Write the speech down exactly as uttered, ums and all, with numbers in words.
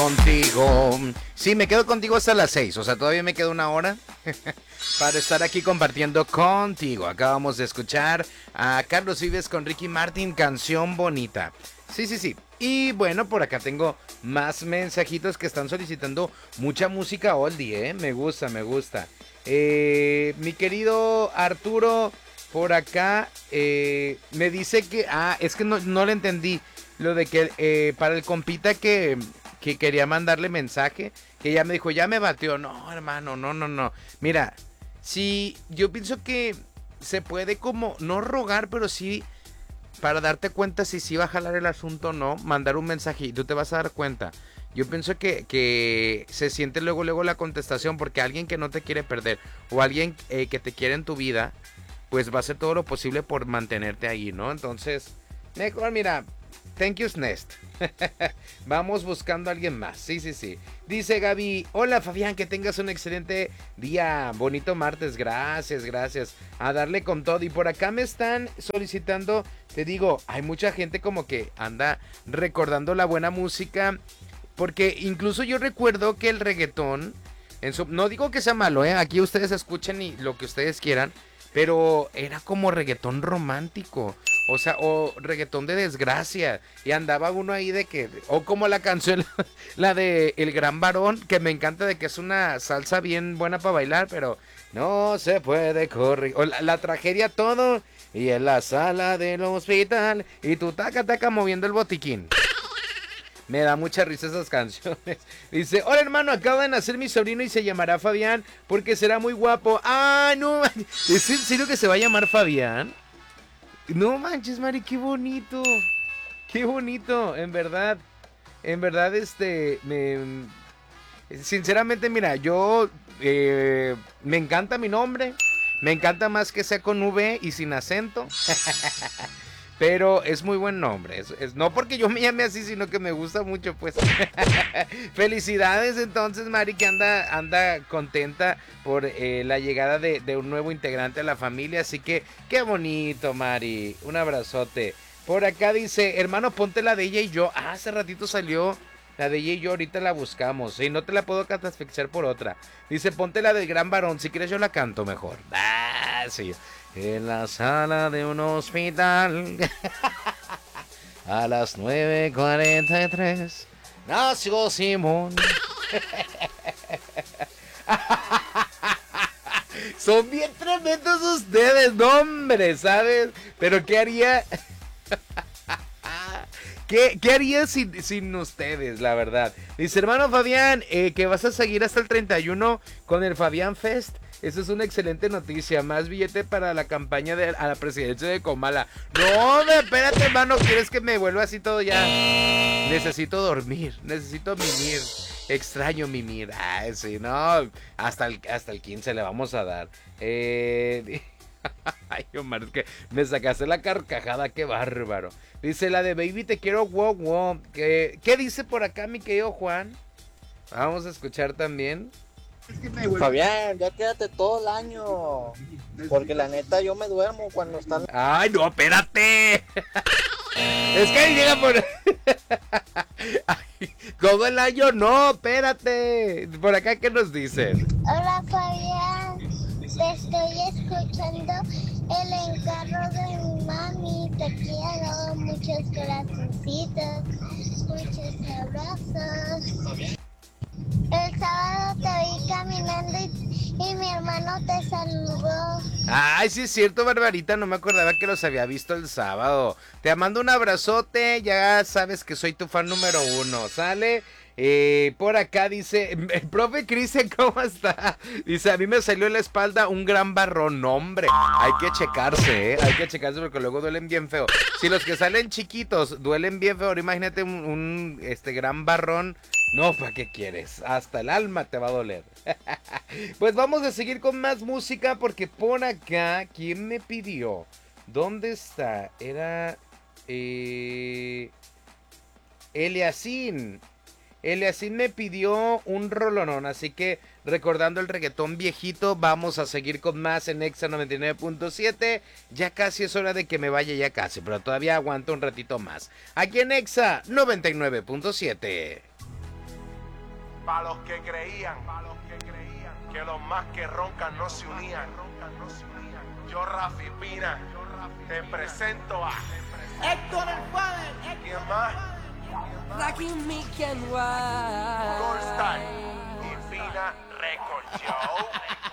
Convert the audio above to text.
contigo. Sí, me quedo contigo hasta las seis, o sea, todavía me queda una hora para estar aquí compartiendo contigo. Acabamos de escuchar a Carlos Vives con Ricky Martin, Canción Bonita. Sí, sí, sí. Y bueno, por acá tengo más mensajitos que están solicitando mucha música oldie, ¿eh? Me gusta, me gusta. Eh, mi querido Arturo, por acá eh, me dice que... Ah, es que no, no le entendí. Lo de que eh, para el compita que, que quería mandarle mensaje, que ya me dijo, ya me batió. No, hermano, no, no, no. Mira, sí, yo pienso que se puede como, no rogar, pero sí... Para darte cuenta si sí va a jalar el asunto o no, mandar un mensaje y tú te vas a dar cuenta. Yo pienso que, que se siente luego luego la contestación, porque alguien que no te quiere perder o alguien eh, que te quiere en tu vida, pues va a hacer todo lo posible por mantenerte ahí, ¿no? Entonces, mejor mira, thank you Nest. Vamos buscando a alguien más. Sí, sí, sí. Dice Gaby, hola Fabián, que tengas un excelente día. Bonito martes, gracias, gracias. A darle con todo. Y por acá me están solicitando, te digo, hay mucha gente como que anda recordando la buena música. Porque incluso yo recuerdo que el reggaetón, en su, no digo que sea malo, ¿eh? Aquí ustedes escuchen y lo que ustedes quieran, pero era como reggaetón romántico. O sea, o reggaetón de desgracia. Y andaba uno ahí de que... O como la canción, la de El Gran Varón, que me encanta, de que es una salsa bien buena para bailar, pero no se puede correr. O la, la tragedia todo. Y en la sala del hospital. Y tu taca taca moviendo el botiquín. Me da mucha risa esas canciones. Dice, hola hermano, acaba de nacer mi sobrino y se llamará Fabián porque será muy guapo. Ah, no, ¿es en serio que se va a llamar Fabián? No manches, Mari, qué bonito. Qué bonito, en verdad. En verdad, este, me... Sinceramente, mira, yo... Eh, me encanta mi nombre. Me encanta más que sea con V y sin acento. Pero es muy buen nombre. Es, es, no porque yo me llame así, sino que me gusta mucho, pues. Felicidades entonces, Mari, que anda, anda contenta por eh, la llegada de, de un nuevo integrante a la familia. Así que, qué bonito, Mari. Un abrazote. Por acá dice, hermano, ponte la de ella y yo. Ah, hace ratito salió la de ella y yo, ahorita la buscamos. Y no te la puedo catafixar por otra. Dice, ponte la del Gran Varón. Si quieres yo la canto mejor. Ah, sí. En la sala de un hospital a las nueve cuarenta y tres nació Simón. Son bien tremendos ustedes, no hombre, ¿sabes? Pero ¿qué haría? ¿Qué, qué haría sin, sin ustedes, la verdad? Dice, hermano Fabián, eh, que vas a seguir hasta el treinta y uno con el Fabián Fest. Eso es una excelente noticia. Más billete para la campaña de a la presidencia de Comala. No, espérate, hermano. ¿Quieres que me vuelva así todo ya? Necesito dormir. Necesito mimir. Extraño mimir. Ay, sí, no. Hasta el, hasta el quince le vamos a dar. Eh... Ay, Omar, es que me sacaste la carcajada. Qué bárbaro. Dice la de Baby, te quiero, wow, wow. ¿Qué, qué dice por acá, mi querido Juan? Vamos a escuchar también. Fabián, ya quédate todo el año. Porque la neta yo me duermo cuando están. Ay, no, espérate. Es que ahí llega por... Ay, todo el año, no, espérate. Por acá, ¿qué nos dicen? Hola Fabián, te estoy escuchando en el carro de mi mami. Te quiero, muchos corazoncitos, muchos abrazos. El sábado te vi caminando y, y mi hermano te saludó. Ay, sí es cierto, Barbarita, no me acordaba que los había visto el sábado. Te mando un abrazote, ya sabes que soy tu fan número uno, ¿sale? Eh, por acá dice, el profe Cristian, ¿cómo está? Dice, a mí me salió en la espalda un gran barrón. No, hombre, hay que checarse, ¿eh? Hay que checarse porque luego duelen bien feo. Si los que salen chiquitos duelen bien feo, ahora imagínate un, un este gran barrón. No, ¿para qué quieres? Hasta el alma te va a doler. Pues vamos a seguir con más música porque por acá, ¿quién me pidió? ¿Dónde está? Era... Eh... Eliasín. Eliasín me pidió un rolonón, así que recordando el reggaetón viejito, vamos a seguir con más en Exa noventa y nueve punto siete. Ya casi es hora de que me vaya, ya casi, pero todavía aguanto un ratito más. Aquí en Exa noventa y nueve punto siete. Pa' los que creían, que los más que roncan no se unían. Yo, Rafi Pina, te presento a Héctor el Father. ¿quién más? Rakim Miken White. Gold Star y Pina Record Show.